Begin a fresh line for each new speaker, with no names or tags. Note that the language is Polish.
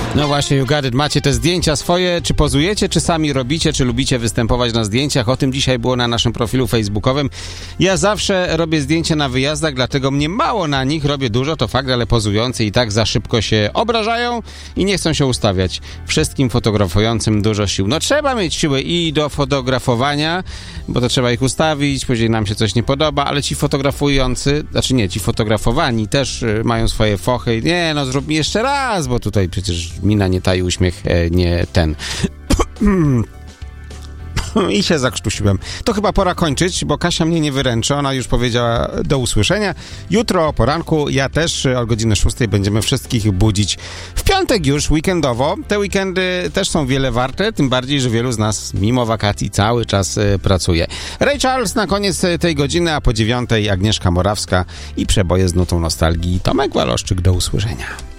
No właśnie, you got it. Macie te zdjęcia swoje, czy pozujecie, czy sami robicie, czy lubicie występować na zdjęciach? O tym dzisiaj było na naszym profilu facebookowym. Ja zawsze robię zdjęcia na wyjazdach, dlatego mnie mało na nich, robię dużo, to fakt, ale pozujący i tak za szybko się obrażają i nie chcą się ustawiać. Wszystkim fotografującym dużo sił. No trzeba mieć siłę i do fotografowania, bo to trzeba ich ustawić, później nam się coś nie podoba, ale ci fotografujący, znaczy nie, ci fotografowani też mają swoje fochy. Nie, no zrób mi jeszcze raz, bo tutaj przecież mina nie taji, uśmiech nie ten. I się zakrztusiłem. To chyba pora kończyć, bo Kasia mnie nie wyręczy. Ona już powiedziała do usłyszenia. Jutro o poranku, ja też o godzinie 6 będziemy wszystkich budzić. W piątek już, weekendowo. Te weekendy też są wiele warte, tym bardziej, że wielu z nas mimo wakacji cały czas pracuje. Ray Charles na koniec tej godziny, a po 9 Agnieszka Morawska i przeboje z nutą nostalgii. Tomek Waloszczyk, do usłyszenia.